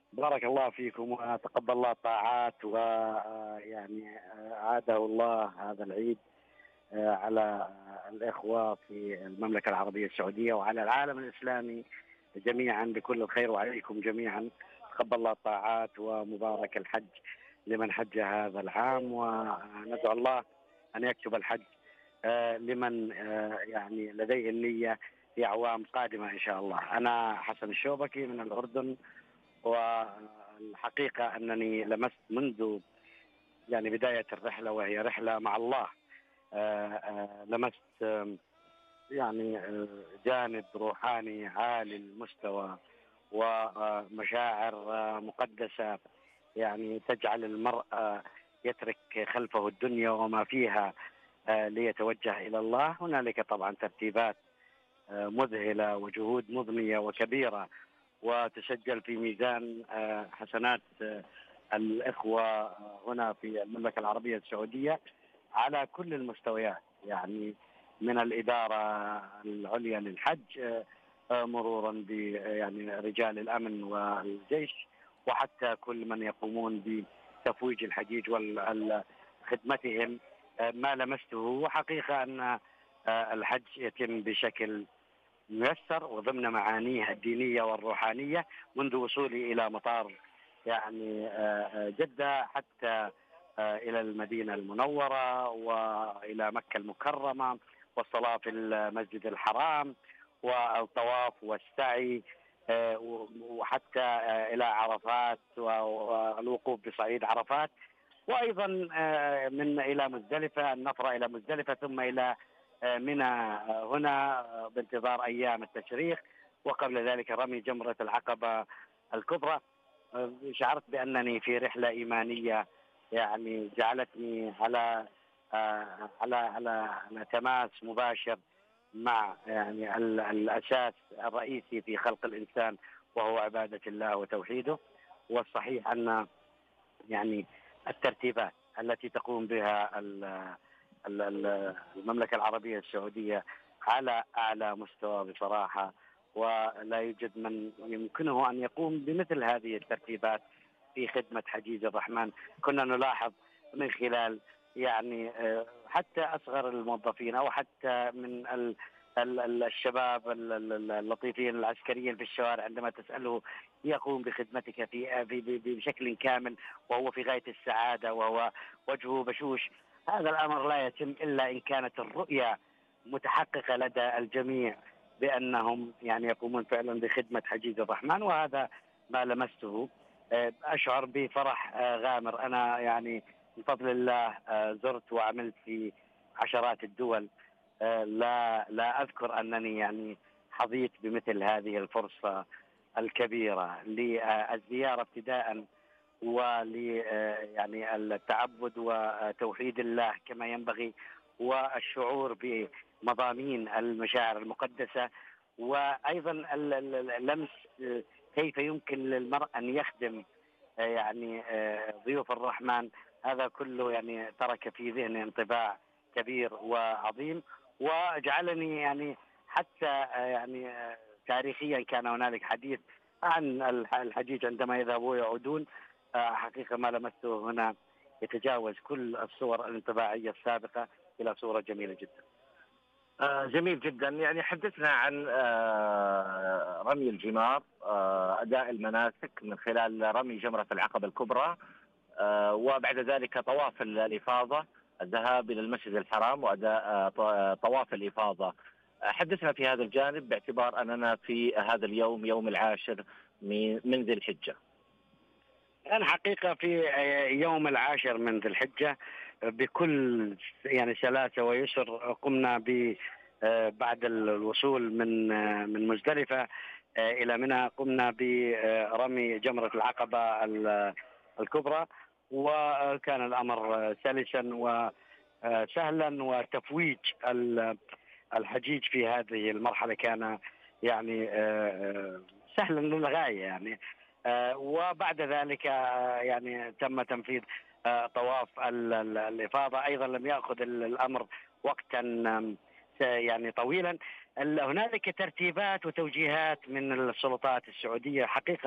بارك الله فيكم وتقبل الله الطاعات ويعني عاده الله هذا العيد على الإخوة في المملكة العربية السعودية وعلى العالم الإسلامي جميعا بكل الخير، وعليكم جميعا تقبل الله الطاعات ومبارك الحج لمن حج هذا العام، وندعو الله أن يكتب الحج لمن يعني لديه النية في أعوام قادمة إن شاء الله. أنا حسن الشوبكي من الأردن، والحقيقة أنني لمست منذ يعني بداية الرحلة، وهي رحلة مع الله، لمست يعني جانب روحاني عالي المستوى ومشاعر مقدسة، يعني تجعل المرء يترك خلفه الدنيا وما فيها ليتوجه إلى الله. هنالك طبعا ترتيبات مذهلة وجهود مضنية وكبيرة وتسجل في ميزان حسنات الإخوة هنا في المملكة العربية السعودية على كل المستويات، يعني من الإدارة العليا للحج مرورا ب يعني رجال الأمن والجيش، وحتى كل من يقومون بتفويج الحجيج وخدمتهم. ما لمسته وحقيقة أن الحج يتم بشكل ميسر وضمن معانيه الدينية والروحانية منذ وصولي إلى مطار يعني جدة حتى إلى المدينة المنورة وإلى مكة المكرمة والصلاة في المسجد الحرام والطواف والسعي، وحتى إلى عرفات والوقوف بصعيد عرفات، وأيضا من إلى مزدلفة، النفر إلى مزدلفة ثم إلى منى هنا بانتظار أيام التشريق، وقبل ذلك رمي جمرة العقبة الكبرى. شعرت بأنني في رحلة إيمانية يعني جعلتني على تماس مباشر مع يعني الأساس الرئيسي في خلق الإنسان، وهو عبادة الله وتوحيده. والصحيح أن يعني الترتيبات التي تقوم بها المملكة العربية السعودية على أعلى مستوى بصراحة، ولا يوجد من يمكنه أن يقوم بمثل هذه الترتيبات في خدمة حجيج الرحمن. كنا نلاحظ من خلال يعني حتى أصغر الموظفين أو حتى من الشباب اللطيفين العسكريين في الشوارع، عندما تسأله يقوم بخدمتك بشكل كامل وهو في غاية السعادة وهو وجهه بشوش. هذا الأمر لا يتم إلا إن كانت الرؤية متحققة لدى الجميع بأنهم يعني يقومون فعلا بخدمة حجيج الرحمن، وهذا ما لمسته. أشعر بفرح غامر. أنا يعني بفضل الله زرت وعملت في عشرات الدول، لا أذكر أنني يعني حظيت بمثل هذه الفرصة الكبيرة للزيارة ابتداء، يعني التعبد وتوحيد الله كما ينبغي، والشعور بمضامين المشاعر المقدسة، وأيضا اللمس كيف يمكن للمرء أن يخدم يعني ضيوف الرحمن. هذا كله يعني ترك في ذهني انطباع كبير وعظيم، وجعلني يعني حتى يعني تاريخيا كان هنالك حديث عن الحجيج عندما يذهبوا ويعودون. حقيقة ما لمسته هنا يتجاوز كل الصور الانطباعية السابقة إلى صورة جميلة جدا. جميل جدا. يعني حدثنا عن رمي الجمار، أداء المناسك من خلال رمي جمرة العقبة الكبرى، وبعد ذلك طواف الإفاضة، الذهاب إلى المسجد الحرام وأداء طواف الإفاضة. حدثنا في هذا الجانب باعتبار أننا في هذا اليوم يوم العاشر من ذي الحجة. أنا حقيقة في يوم العاشر من ذي الحجة بكل يعني سلاسة ويسر قمنا بعد الوصول من مزدلفة إلى منى، قمنا برمي جمرة العقبة الكبرى، وكان الأمر سلسا وسهلا، وتفويج الحجيج في هذه المرحلة كان يعني سهلا للغاية يعني. وبعد ذلك يعني تم تنفيذ طواف الإفاضة، أيضا لم يأخذ الأمر وقتا يعني طويلا. هنالك ترتيبات وتوجيهات من السلطات السعودية حقيقة